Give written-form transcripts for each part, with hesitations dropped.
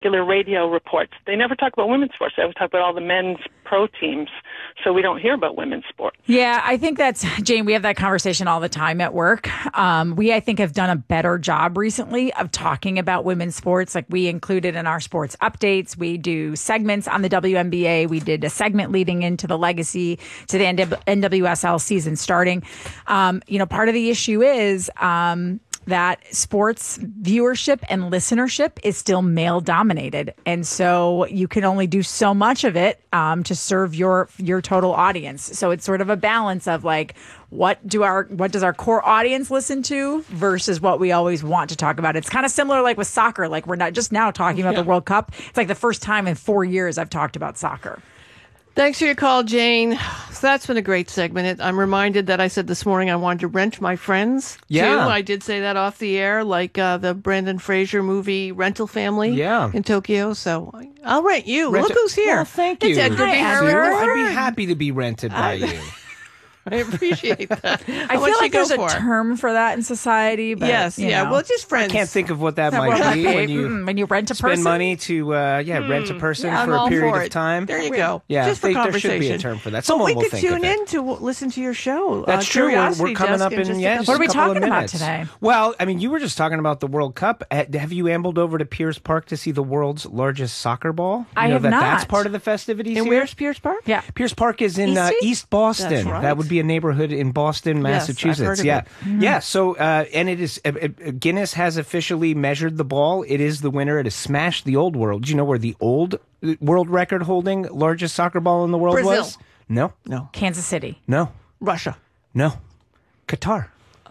regular radio reports. They never talk about women's sports. They always talk about all the men's pro teams, so we don't hear about women's sports. Yeah, I think that's, Jane, we have that conversation all the time at work. We, I think, have done a better job recently of talking about women's sports. Like, we included in our sports updates. We do segments on the WNBA. We did a segment leading into the legacy to the NWSL season starting. Part of the issue is that sports viewership and listenership is still male dominated. And so you can only do so much of it to serve your total audience. So it's sort of a balance of like, what does our core audience listen to versus what we always want to talk about. It's kind of similar like with soccer. Like, we're not just now talking about the World Cup. It's like the first time in 4 years I've talked about soccer. Thanks for your call, Jane. So that's been a great segment. I'm reminded that I said this morning I wanted to rent my friends, too. I did say that off the air, like the Brendan Fraser movie Rental Family in Tokyo. So I'll rent you. Look who's here. Well, thank you. It's Edgar B. Harris. I'd be happy to be rented by you. I appreciate that. I feel like there's a term for that in society. But, yes, well, just friends. I can't think of what that might be when you rent a person. Spend money to rent a person for a period of time. There you go. Yeah, just for conversation. There should be a term for that. Someone will think of it. We could tune in to listen to your show. That's true. We're coming up in what are we talking about today? Well, I mean, you were just talking about the World Cup. Have you ambled over to Pierce Park to see the world's largest soccer ball? I have not. That's part of the festivities and here? Where's Pierce Park? Yeah. Pierce Park is in East Boston. That's right. That would be a neighborhood in Boston, Massachusetts. Yes, I've heard of it. Mm-hmm. Yeah. So, and it is Guinness has officially measured the ball. It is the winner. It has smashed the old world. Do you know where the old world record holding largest soccer ball in the world Brazil. was? No. Kansas City. No. Russia. No. Qatar.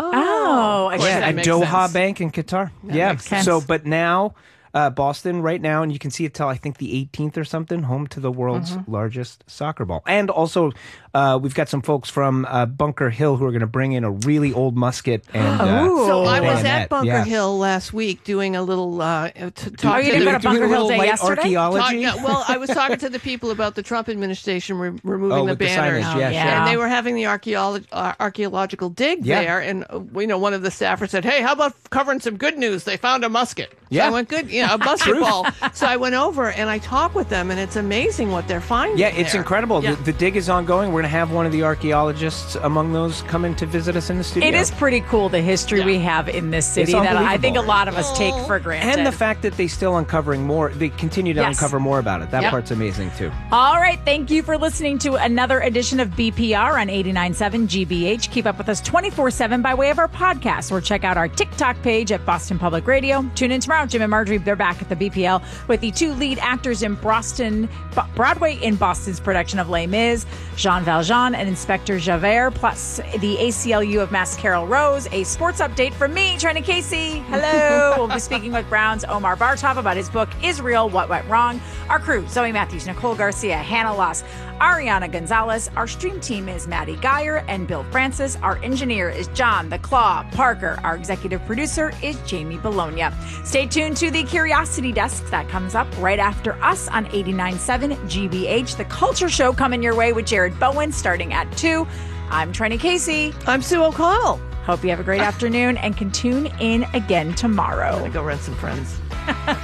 Oh, at Doha sense. Bank in Qatar. That makes sense. So, but now. Boston right now, and you can see it till I think the 18th or something, home to the world's largest soccer ball. And also, we've got some folks from Bunker Hill who are going to bring in a really old musket. And so I was bayonet. at Bunker Hill last week doing a little talk. You didn't go to Bunker Hill Day yesterday? Archaeology? I was talking to the people about the Trump administration removing the banners. The signage, And they were having the archaeological dig there, and one of the staffers said, "Hey, how about covering some good news? They found a musket." So I went, "Good, a musket ball." So I went over and I talked with them, and it's amazing what they're finding. Yeah, it's there. incredible. Yeah. The dig is ongoing. We're going to have one of the archaeologists among those come in to visit us in the studio. It is pretty cool, the history we have in this city that I think a lot of us take for granted. And the fact that they still uncovering more, they continue to uncover more about it. That part's amazing too. All right, thank you for listening to another edition of BPR on 89.7 GBH. Keep up with us 24/7 by way of our podcast, or check out our TikTok page at Boston Public Radio. Tune in tomorrow. Jim and Marjorie, they're back at the BPL with the two lead actors in Broadway in Boston's production of Les Mis, Jean Valjean and Inspector Javert, plus the ACLU of Mass Carol Rose. A sports update from me, Trina Casey. Hello. We'll be speaking with Brown's Omar Bartov about his book, Israel, What Went Wrong. Our crew, Zoe Matthews, Nicole Garcia, Hannah Loss, Ariana Gonzalez. Our stream team is Maddie Geyer and Bill Francis. Our engineer is John the Claw Parker. Our executive producer is Jamie Bologna. Stay tuned to the Curiosity Desk. That comes up right after us on 89.7 GBH. The Culture Show coming your way with Jared Bowen starting at 2. I'm Trina Casey. I'm Sue O'Connell. Hope you have a great afternoon and can tune in again tomorrow. I'm going to go rent some friends.